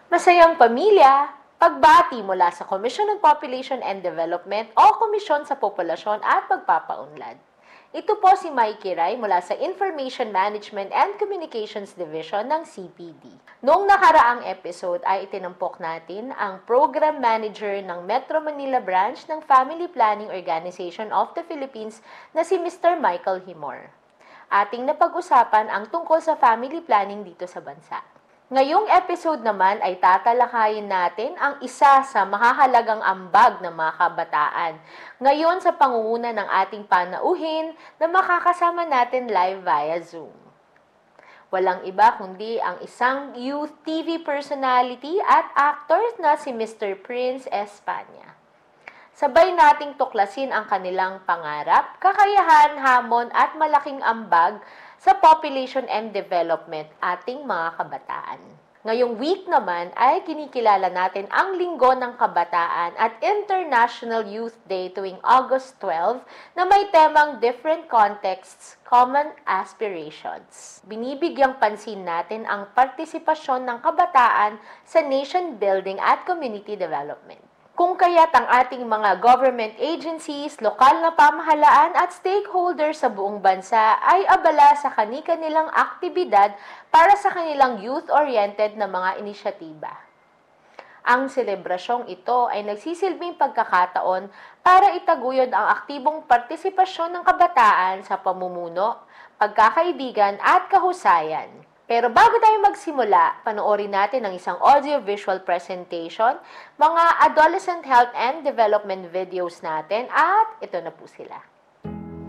Masayang Pamilya, pagbati mula sa Komisyon ng Population and Development o Komisyon sa Populasyon at Pagpapaunlad. Ito po si Mikey Ray mula sa Information Management and Communications Division ng CPD. Noong nakaraang episode ay itinampok natin ang Program Manager ng Metro Manila Branch ng Family Planning Organization of the Philippines na si Mr. Michael Himor. Ating napag-usapan ang tungkol sa family planning dito sa bansa. Ngayong episode naman ay tatalakayin natin ang isa sa mahahalagang ambag ng mga kabataan. Ngayon sa pangunguna ng ating panauhin na makakasama natin live via Zoom. Walang iba kundi ang isang youth TV personality at actor na si Mr. Prince Espana. Sabay nating tuklasin ang kanilang pangarap, kakayahan, hamon at malaking ambag sa population and development ating mga kabataan. Ngayong week naman ay kinikilala natin ang Linggo ng Kabataan at International Youth Day tuwing August 12 na may temang Different Contexts, Common Aspirations. Binibigyang pansin natin ang partisipasyon ng kabataan sa nation building at community development. Kung kaya't ang ating mga government agencies, lokal na pamahalaan at stakeholders sa buong bansa ay abala sa kani-kanilang aktibidad para sa kanilang youth-oriented na mga inisyatiba. Ang selebrasyong ito ay nagsisilbing pagkakataon para itaguyod ang aktibong partisipasyon ng kabataan sa pamumuno, pagkakaibigan at kahusayan. Pero bago tayo magsimula, panoorin natin ang isang audio-visual presentation, mga adolescent health and development videos natin at ito na po sila.